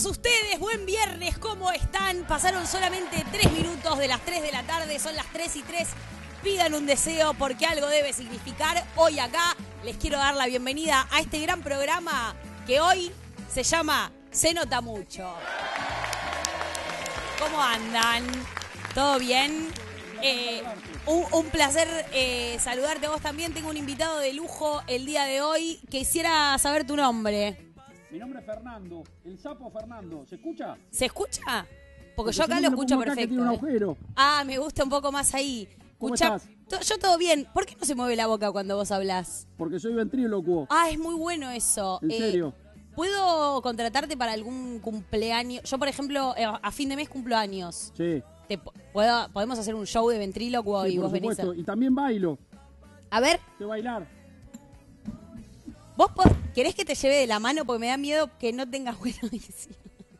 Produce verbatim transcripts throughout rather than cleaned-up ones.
todos ustedes, buen viernes, ¿cómo están? Pasaron solamente tres minutos de las tres de la tarde, son las tres y tres. Pidan un deseo porque algo debe significar. Hoy acá les quiero dar la bienvenida a este gran programa que hoy se llama Se Nota Mucho. ¿Cómo andan? ¿Todo bien? Eh, un, un placer eh, saludarte a vos también. Tengo un invitado de lujo el día de hoy. Quisiera saber tu nombre. Mi nombre es Fernando, el sapo Fernando. ¿Se escucha? ¿Se escucha? Porque, Porque yo acá si lo no, escucho acá que perfecto. tiene un ¿eh? agujero. Ah, me gusta un poco más ahí. ¿Cómo Escuchá, estás? to- yo todo bien. ¿Por qué no se mueve la boca cuando vos hablás? Porque soy ventrílocuo. Ah, es muy bueno eso. ¿En Eh, serio? ¿Puedo contratarte para algún cumpleaños? Yo, por ejemplo, eh, a fin de mes cumplo años. Sí. Te po- ¿puedo, ¿Podemos hacer un show de ventrílocuo Sí, y por vos venís a... supuesto. Y también bailo. A ver, Sé bailar. ¿vos po- querés que te lleve de la mano? Porque me da miedo que no tengas buena visión.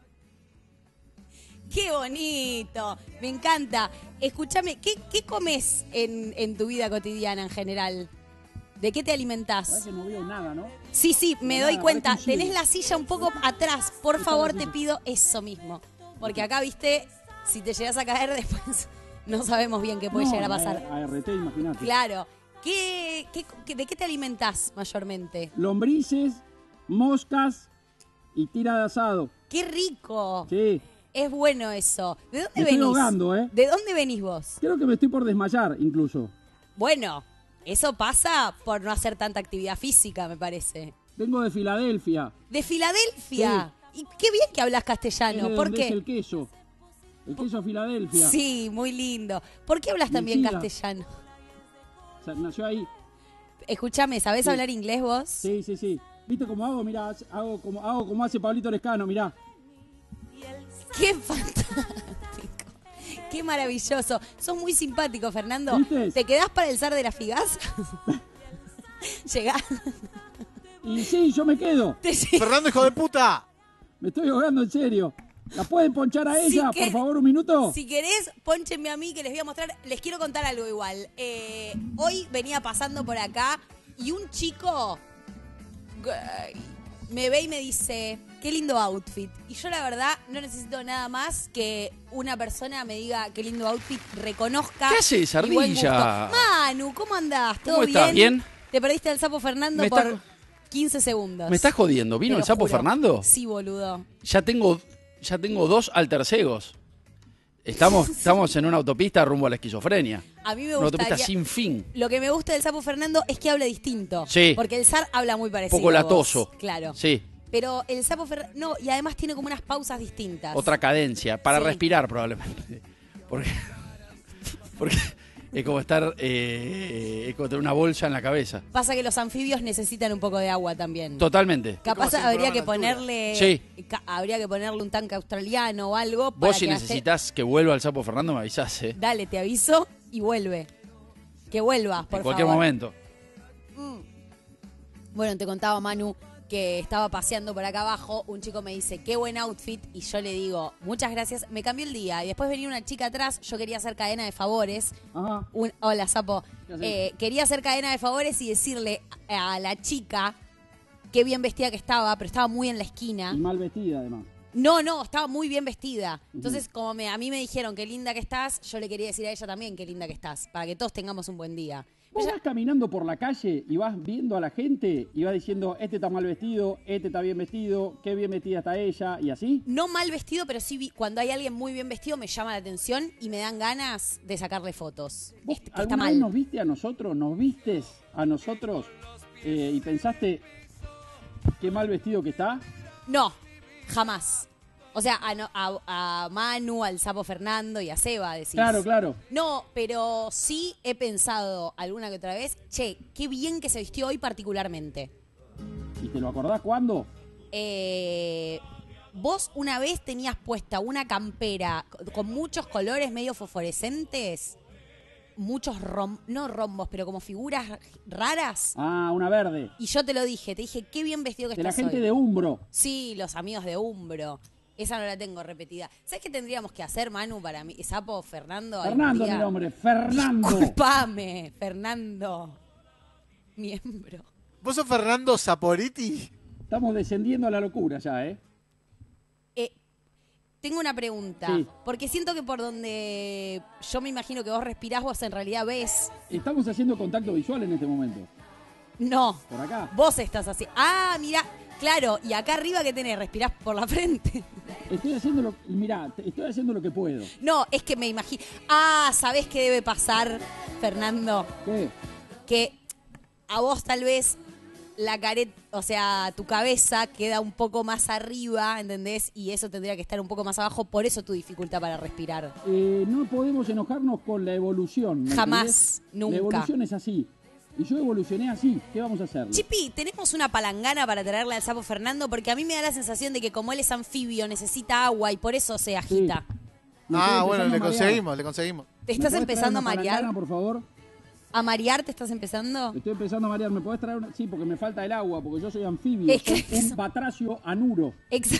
¡Qué bonito! Me encanta. Escúchame, ¿qué, qué comes en, en tu vida cotidiana en general? ¿De qué te alimentás? ¿Sabes que no veo nada, no? Sí, sí, me No, doy nada, cuenta. parece un ciego. Tenés la silla un poco atrás. Por Está favor, la te silla. pido eso mismo. Porque acá, viste, si te llegas a caer después, no sabemos bien qué puede No, llegar a pasar. A R T, imagínate. Claro. ¿Qué, qué, qué- ¿De qué te alimentás mayormente? Lombrices, moscas y tira de asado. ¡Qué rico! Sí. Es bueno eso. ¿De dónde Me estoy venís? ahogando, ¿eh? ¿De dónde venís vos? Creo que me estoy por desmayar, incluso. Bueno, eso pasa por no hacer tanta actividad física, me parece. Vengo de Filadelfia. ¿De Filadelfia? Y qué bien que hablas Es castellano. de ¿Por donde es qué? el queso. El queso Filadelfia. Sí, muy lindo. ¿Por qué hablas también Mentira. castellano? O sea, nació ahí. Escúchame, ¿sabés Sí. hablar inglés vos? Sí, sí, sí. ¿Viste cómo hago? Mirá, hago como, hago como hace Pablito Lescano, mirá. ¡Qué fantástico! ¡Qué maravilloso! Sos muy simpático, Fernando. ¿Viste? ¿Te quedás para el zar de las figas? Llegás. Y sí, yo me quedo. Te lle- Fernando, hijo de puta. Me estoy ahogando en serio. ¿La pueden ponchar a Si ella, quer- por favor, un minuto? Si querés, pónchenme a mí que les voy a mostrar. Les quiero contar algo igual. Eh, hoy venía pasando por acá y un chico gay, me ve y me dice, qué lindo outfit. Y yo la verdad no necesito nada más que una persona me diga qué lindo outfit, reconozca. ¿Qué haces, mi buen ardilla? gusto. Manu, ¿cómo andás? ¿Todo ¿Cómo bien? estás? ¿Bien? Te perdiste al sapo Fernando Me por está- quince segundos. ¿Me estás jodiendo? ¿Vino Te el lo sapo juro. Fernando? Sí, boludo. Ya tengo, ya tengo dos altercegos. Estamos, estamos en una autopista rumbo a la esquizofrenia. A mí me Una autopista gustaría... sin fin. Lo que me gusta del sapo Fernando es que hable distinto. Sí. Porque el zar habla muy parecido. Poco a vos. latoso. Claro. Sí, Pero el sapo Fernando... No, y además tiene como unas pausas distintas. otra cadencia. Para Sí. respirar, probablemente. Porque, porque es como estar, eh, es como tener una bolsa en la cabeza. Pasa que los anfibios necesitan un poco de agua también. Totalmente. Capaz Como si habría fuera que una altura. ponerle... Sí. ca- Habría que ponerle un tanque australiano o algo. para Vos si que hace- necesitas que vuelva el sapo Fernando me avisás, ¿eh? Dale, te aviso y vuelve. Que vuelvas, por En cualquier favor. momento. Bueno, te contaba Manu que estaba paseando por acá abajo, un chico me dice, qué buen outfit, y yo le digo, muchas gracias, me cambió el día, y después venía una chica atrás, yo quería hacer cadena de favores, Ajá. un- hola Sapo, ¿Qué haces? Eh, quería hacer cadena de favores y decirle a la chica qué bien vestida que estaba, pero estaba muy en la esquina. Y mal vestida, además. No, no, estaba muy bien vestida. Entonces, como me, a mí me dijeron qué linda que estás, yo le quería decir a ella también qué linda que estás, para que todos tengamos un buen día. Vos vas caminando por la calle y vas viendo a la gente y vas diciendo, este está mal vestido, este está bien vestido, qué bien vestida está ella, y así. No mal vestido, pero sí vi- cuando hay alguien muy bien vestido me llama la atención y me dan ganas de sacarle fotos. ¿Vos Este, que está alguna vez mal. nos viste a nosotros, nos vistes a nosotros eh, y pensaste, qué mal vestido que está? No, jamás. O sea, a, no- a- a Manu, al Sapo Fernando y a Seba, decís. Claro, claro. No, pero sí he pensado alguna que otra vez, che, qué bien que se vistió hoy particularmente. ¿Y te lo acordás cuándo? Eh, vos una vez tenías puesta una campera co- con muchos colores medio fosforescentes, muchos rom no rombos, pero como figuras raras. Ah, una verde. Y yo te lo dije, te dije, qué bien vestido que De la estás gente hoy. de Umbro. Sí, los amigos de Umbro. Esa no la tengo repetida. ¿Sabes qué tendríamos que hacer, Manu, para mí? Sapo, Fernando. algún Fernando, día? mi nombre, Fernando. Disculpame, Fernando. Miembro. ¿Vos sos Fernando Saporiti? Estamos descendiendo a la locura ya, ¿eh? Eh, tengo una pregunta. Sí. Porque siento que por donde yo me imagino que vos respirás, vos en realidad ves. Estamos haciendo contacto visual en este momento. No. Por acá. Vos estás así. Ah, mira. Claro. Y acá arriba, ¿qué tenés? Respirás por la frente. Estoy haciendo lo, mirá, te- estoy haciendo lo que puedo. No, es que me imagino. Ah, ¿sabés qué debe pasar, Fernando? ¿Qué? Que a vos tal vez la caret, o sea, tu cabeza queda un poco más arriba, ¿entendés? Y eso tendría que estar un poco más abajo, por eso tu dificultad para respirar. Eh, no podemos enojarnos con la evolución. ¿me Jamás, entendés? nunca. La evolución es así. Y yo evolucioné así. ¿Qué vamos a hacer? Chipi, tenemos una palangana para traerle al sapo Fernando, porque a mí me da la sensación de que como él es anfibio, necesita agua y por eso se agita. Me Ah, estoy bueno, empezando le a marear. conseguimos, le conseguimos. ¿Te ¿Me estás podés empezando a traer una marear? palangana, por favor? ¿A marear te estás empezando? Estoy empezando a marear. ¿Me podés traer una? Sí, porque me falta el agua, porque yo soy anfibio. Es Soy que- un batracio anuro. Ex-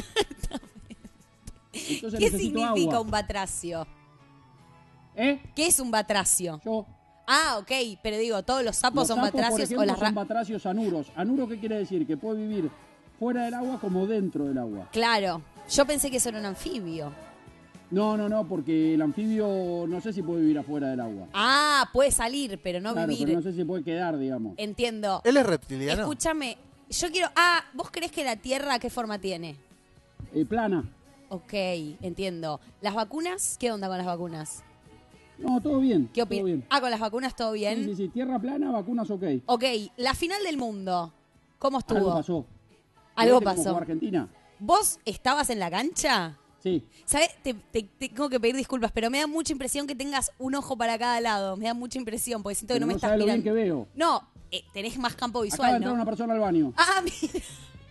Entonces ¿Qué necesito significa agua. un batracio? ¿Eh? ¿Qué es un batracio? Yo. Ah, ok, pero digo, ¿todos los sapos Los son sapos, por batracios ejemplo, o las son ra- batracios anuros. ¿Anuro qué quiere decir? Que puede vivir fuera del agua como dentro del agua. Claro, yo pensé que eso era un anfibio. No, no, no, porque el anfibio no sé si puede vivir afuera del agua. Ah, puede salir, pero no claro, vivir. pero no sé si puede quedar, digamos. Entiendo. Él es reptiliano. Escúchame, yo quiero... Ah, ¿vos creés que la Tierra qué forma tiene? Eh, plana. Ok, entiendo. ¿Las vacunas? ¿Qué onda con las vacunas? No, todo bien. ¿Qué todo opinas? bien. Ah, con las vacunas todo bien. Sí, sí, sí. Tierra plana, vacunas ok. Ok, la final del mundo, ¿cómo estuvo? Algo pasó. Algo ¿Viste cómo pasó. jugó Argentina? ¿Vos estabas en la cancha? Sí. ¿Sabes? Te, te- te tengo que pedir disculpas, pero me da mucha impresión que tengas un ojo para cada lado. Me da mucha impresión, porque siento que Pero no me no estás sabés lo bien mirando. que veo. No, eh, tenés más campo Acaba de visual, entrar ¿no? una persona al baño. Ah, mira.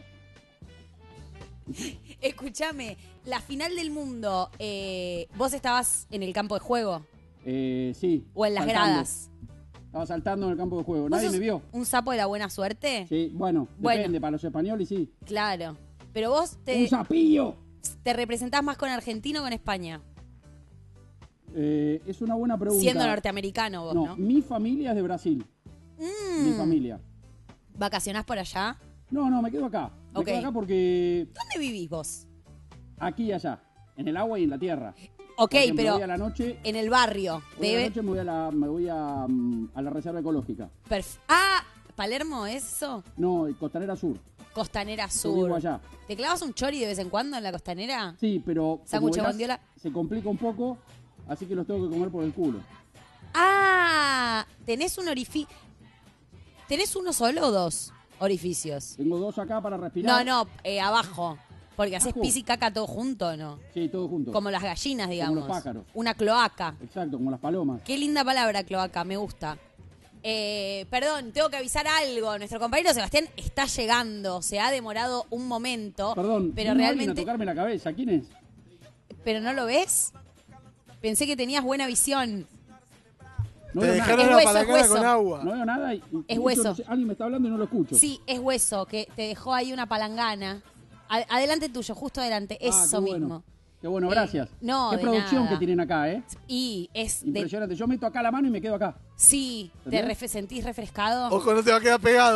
Escúchame, la final del mundo, eh, ¿vos estabas en el campo de juego? Eh, sí. ¿O en las saltando. gradas? Estaba saltando en el campo de juego. ¿Vos Nadie sos me vio. un sapo de la buena suerte? Sí, bueno, Bueno. depende. Para los españoles sí. Claro. Pero vos te, ¡Un sapillo! te representás más con Argentina o con España. Eh, es una buena pregunta. Siendo norteamericano vos, No, ¿no? mi familia es de Brasil. Mm. Mi familia. ¿Vacacionás por allá? No, no, me quedo acá. Me Ok. quedo acá porque ¿Dónde vivís vos? aquí y allá. En el agua y en la tierra. Ok, Por ejemplo, pero voy a la noche, en el barrio. hoy a la Debe... noche me voy a la, me voy a, mm, a la reserva ecológica. Perf- Ah, ¿Palermo es eso? No, Costanera Sur. Costanera Yo Sur. vivo allá. ¿Te clavas un chori de vez en cuando en la costanera? Sí, pero como Sándwich de verás, bondiola. se complica un poco, así que los tengo que comer por el culo. Ah, tenés un orificio. ¿Tenés uno solo o dos orificios? Tengo dos acá para respirar. No, no, eh, abajo. Porque haces ¿Abajo? pis y caca todo junto, ¿no? Sí, todo junto. Como las gallinas, digamos. los pájaros. Una cloaca. Exacto, como las palomas. Qué linda palabra, cloaca, me gusta. Eh, perdón, tengo que avisar algo. Nuestro compañero Sebastián está llegando. Se ha demorado un momento. Perdón, pero vino alguien realmente. a tocarme la cabeza. ¿Quién es? ¿Pero no lo ves? Pensé que tenías buena visión. No Te veo dejaron Es la hueso, es palangana hueso. con agua. nada. No veo nada. Y, y escucho, hueso. no sé, alguien me está hablando y no lo escucho. Sí, es hueso, que te dejó ahí una palangana. A- adelante tuyo, justo adelante. Ah, Eso qué bueno. mismo. Qué bueno, Eh, gracias. no, Qué de producción nada. que tienen acá, ¿eh? Y es de. Impresionante. Yo meto acá la mano y me quedo acá. Sí, ¿te ¿Entendés? refe- sentís refrescado? Ojo, no te va a quedar pegado.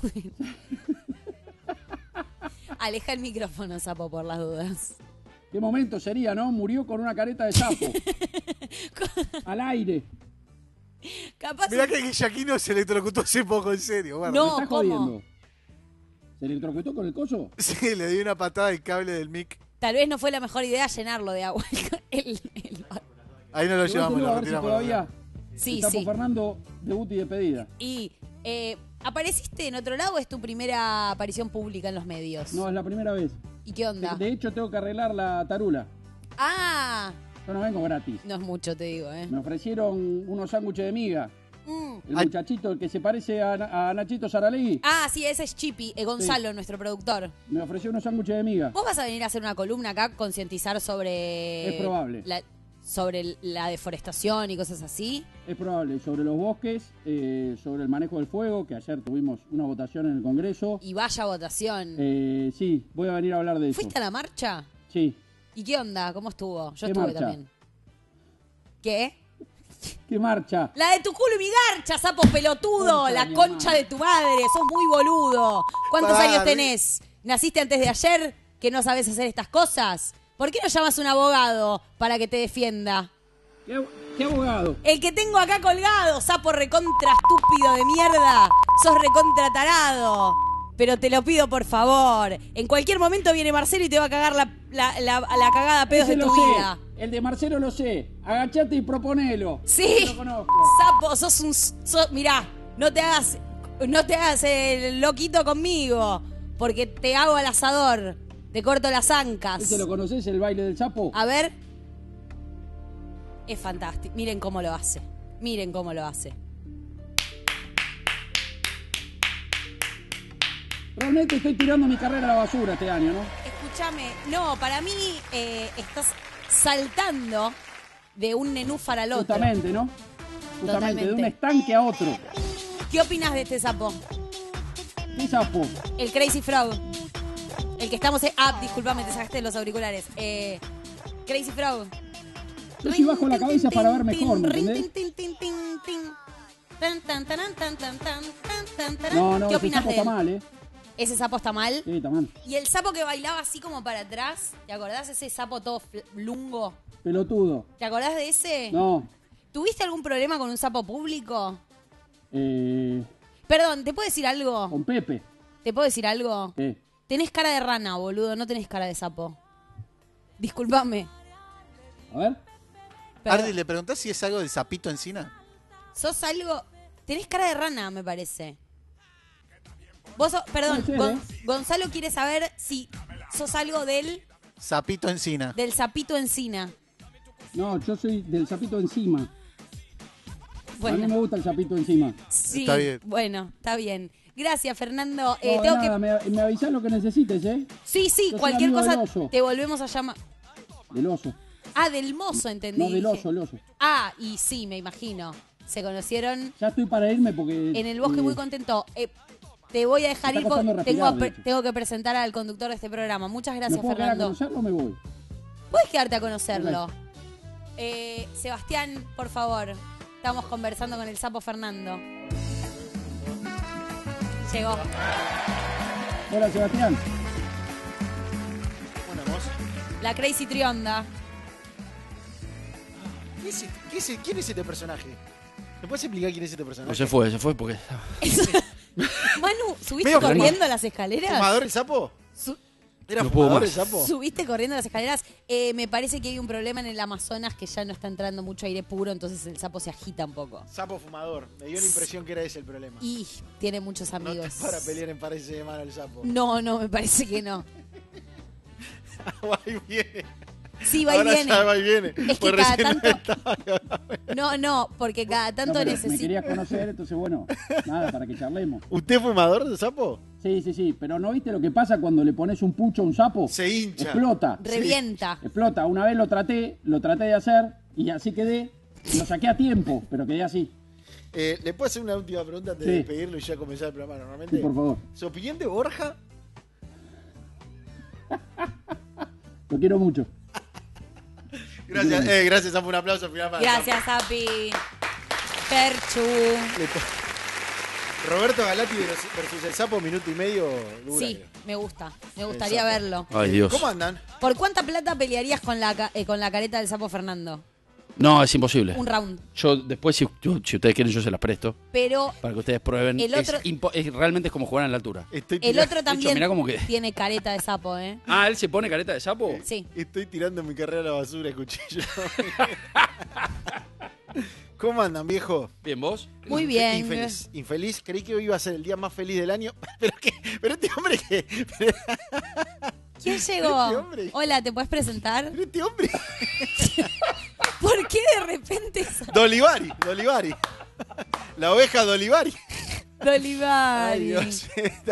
Aleja el micrófono, sapo, por las dudas. Qué momento sería, ¿no? Murió con una careta de sapo. Al aire. Capaz. Mirá que Guillaquino se electrocutó hace poco, en serio. Guarda. No. ¿Me estás ¿cómo? jodiendo? ¿Se electrocutó con el coso? Sí, le di una patada al cable del mic. Tal vez no fue la mejor idea llenarlo de agua. el, el- Ahí no lo Igual te llevamos, digo, a lo ver si retiramos. todavía Sí, está sí. por Fernando, debut y despedida. Y eh, ¿apareciste en otro lado o es tu primera aparición pública en los medios? No, es la primera vez. ¿Y qué onda? De hecho, tengo que arreglar la tarula. Ah, Yo no vengo gratis. no es mucho, te digo, ¿eh? Me ofrecieron unos sándwiches de miga. Mm. El Ay. muchachito, el que se parece a, a Nachito Saralegui, Ah, sí, ese es Chipi, eh, Gonzalo, nuestro productor. me ofreció unos sándwiches de miga. ¿Vos vas a venir a hacer una columna acá, concientizar sobre... Es probable. la- sobre la deforestación y cosas así? Es probable, sobre los bosques, eh, sobre el manejo del fuego, que ayer tuvimos una votación en el Congreso. Y vaya votación. Eh, sí, voy a venir a hablar de eso. ¿Fuiste a la marcha? Sí. ¿Y qué onda? ¿Cómo estuvo? Yo ¿Qué estuve marcha? también. ¿Qué? ¿Qué marcha? La de tu culo y mi garcha, sapo pelotudo. Concha La de mi concha madre. de tu madre. Sos muy boludo. ¿Cuántos Pará, años vi- tenés? ¿Naciste antes de ayer? que no sabes hacer estas cosas? ¿Por qué no llamas a un abogado para que te defienda? ¿Qué, qué abogado? El que tengo acá colgado, sapo recontra estúpido de mierda. Sos recontra tarado. Pero te lo pido por favor. En cualquier momento viene Marcelo y te va a cagar la, la, la, la cagada a pedos Ese de tu lo sé. vida. El de Marcelo lo sé. Agachate y proponelo. Sí. Lo conozco. Sapo, sos un... Sos, mirá, no te hagas... No te hagas el loquito conmigo. Porque te hago al asador. Te corto las ancas. ¿Ese lo conoces, el baile del sapo? A ver. Es fantástico. Miren cómo lo hace. Miren cómo lo hace. Realmente estoy tirando mi carrera a la basura este año, ¿no? Escúchame. No, para mí eh, estás saltando de un nenúfar al otro. Justamente, ¿no? Justamente, Totalmente. de un estanque a otro. ¿Qué opinas de este sapo? ¿Qué sapo? El Crazy Frog. El que estamos... En... Ah, disculpame, te sacaste los auriculares. Eh, Crazy Frog. Yo si bajo la cabeza para ver mejor, ¿me entendés? No, no, ¿Qué ese opinas sapo de está él? mal, ¿eh? ¿Ese sapo está mal? Sí, está mal. Y el sapo que bailaba así como para atrás, ¿te acordás ese sapo todo fl- lungo? Pelotudo. ¿Te acordás de ese? No. ¿Tuviste algún problema con un sapo público? Eh, Perdón, ¿te puedo decir algo? con Pepe. ¿Te puedo decir algo? Eh. Tenés cara de rana, boludo, no tenés cara de sapo. Disculpame. A ver. Perdón. Ardi, ¿le preguntás si es algo del sapito encina? Sos algo... Tenés cara de rana, me parece. Vos sos... Perdón, Puede ser, Gon- ¿eh? Gonzalo quiere saber si sos algo del, Sapito encina. del sapito encina. No, yo soy del sapito encima. A mí me Bueno, gusta el sapito encima. sí, Está bien. bueno, está bien. Gracias, Fernando. Eh, No, tengo nada, que... me, me avisás lo que necesites, ¿eh? Sí, sí, Yo soy cualquier amigo cosa del oso. te volvemos a llamar. Del oso. Ah, del mozo, entendí. No, del Dije. oso, el oso. Ah, y sí, me imagino. Se conocieron Ya estoy para irme porque... en el bosque eh, muy contento. Eh, te voy a dejar Me ir está porque costando tengo, respirar, a pre- de hecho. tengo que presentar al conductor de este programa. Muchas ¿Me gracias, puedo quedar a Fernando. conocerlo o me voy? Puedes quedarte a conocerlo. Eh, Sebastián, por favor. Estamos conversando con el sapo Fernando. Llegó. Hola, Sebastián. Una voz. La Crazy Trionda. ¿Qué es este- qué es e- ¿Quién es este personaje? ¿Me puedes explicar quién es este personaje? No se fue, se fue porque... Manu, ¿subiste Medio corriendo las escaleras? ¿Fumador el sapo? Su- ¿Era No puedo fumador el más. sapo? ¿Subiste corriendo las escaleras? Eh, me parece que hay un problema en el Amazonas que ya no está entrando mucho aire puro, entonces el sapo se agita un poco. Sapo fumador. Me dio la impresión que era ese el problema. Y tiene muchos No amigos. está para pelear en pares de semana el sapo. No, no, me parece que no. Va y viene. Sí, va y Ahora viene. ya va y viene. Es que Pues cada recién no tanto... estaba. No, no, porque cada tanto No, pero me necesita... querías conocer, entonces bueno, nada, para que charlemos. ¿Usted es fumador de sapo? Sí, sí, sí, pero ¿no viste lo que pasa cuando le pones un pucho a un sapo? Se hincha. Explota. Revienta. Explota. Una vez lo traté, lo traté de hacer y así quedé. Lo saqué a tiempo, pero quedé así. Eh, ¿Le puedo hacer una última pregunta antes Sí. de despedirlo y ya comenzar el programa normalmente? Sí, por favor. ¿Su opinión de Borja? Lo quiero mucho. Gracias, eh, gracias, Sapo. Un aplauso al final para Gracias, Api. Perchu. Le to- Roberto Galati versus versus el Sapo, minuto y medio. dura. Sí, me gusta. Me gustaría sapo. verlo. Ay, Dios. ¿Cómo andan? ¿Por cuánta plata pelearías con la, ca- eh, con la careta del sapo Fernando? No, es imposible. Un round. Yo después, si, yo- si ustedes quieren, yo se las presto Pero para que ustedes prueben. El Es otro- impo- es- realmente es como jugar en la altura. Estoy, el tira- otro también mirá como que- tiene careta de sapo, ¿eh? Ah, ¿él se pone careta de sapo? Sí. Estoy tirando mi carrera a la basura, escuché yo. ¿Cómo andan, viejo? Bien, ¿vos? Muy bien. Infeliz. Infeliz. Creí que hoy iba a ser el día más feliz del año. Pero qué, pero este hombre que. Pero ¿Quién llegó? Este hombre. Hola, ¿te puedes presentar? este hombre. ¿Por qué de repente esa- Dolivari, Dolivari. La oveja Dolivari. Dolivari? Ay, Dios.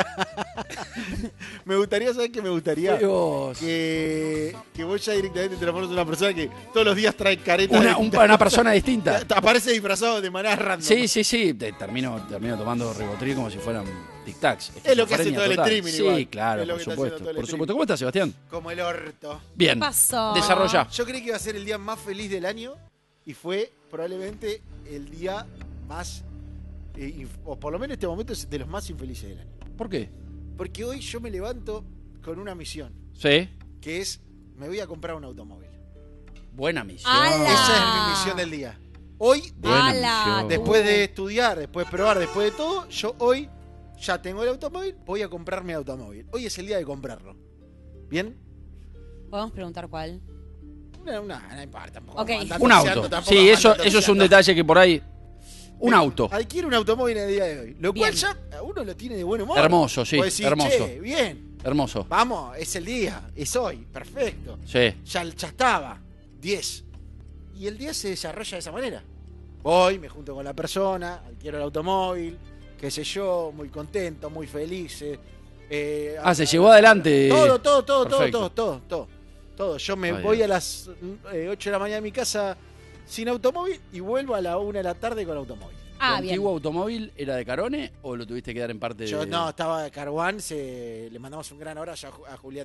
Me gustaría, ¿sabes qué me gustaría? Dios. Que, que vos ya directamente te transformes en una persona que todos los días trae caretas. Una, de- un- una persona distinta. Aparece disfrazado de manera random. Sí, sí, sí. Te- termino, termino tomando ribotril como si fueran tic-tacs. Es lo que hace Esquizofrenia todo el total. streaming Sí, igual. claro, Es lo por que está haciendo supuesto. todo el Por streaming. supuesto. ¿Cómo estás, Sebastián? Como el orto. Bien. ¿Qué pasó? Desarrolla. Yo creí que iba a ser el día más feliz del año y fue probablemente el día más, eh, inf- o por lo menos este momento es de los más infelices del año. ¿Por qué? Porque hoy yo me levanto con una misión. Sí. que es, me voy a comprar un automóvil. Buena misión. ¡Hala! Esa es mi misión del día. Hoy, de- Buena ¡Hala! misión. después de estudiar, después de probar, después de todo, yo hoy ya tengo el automóvil, voy a comprarme el automóvil. Hoy es el día de comprarlo. ¿Bien? Podemos preguntar cuál. No, no, no importa. Tampoco Ok. vamos a andar Un noticiando, auto. tampoco Sí, vamos a eso, andar eso es un noticiando. detalle que por ahí... Un Me- auto. Adquiere un automóvil en el día de hoy. Lo Bien. cual ya a uno lo tiene de buen humor. Hermoso, sí, Vos decís, hermoso. "Che, bien, Hermoso. vamos, es el día, es hoy, perfecto. Sí. Ya, ya estaba, diez. Y el día se desarrolla de esa manera. Voy, me junto con la persona, adquiero el automóvil, qué sé yo, muy contento, muy feliz. eh, eh, Ah, se llevó adelante. Todo, todo, todo, todo, Perfecto. todo, todo, todo, todo. Yo me Está voy bien. a las eh, ocho de la mañana de mi casa sin automóvil y vuelvo a la una de la tarde con automóvil. Ah, ¿Tu bien. antiguo automóvil era de Carone o lo tuviste que dar en parte de...? Yo no, estaba de Caruán, se, le mandamos un gran abrazo a, Ju- a Julián.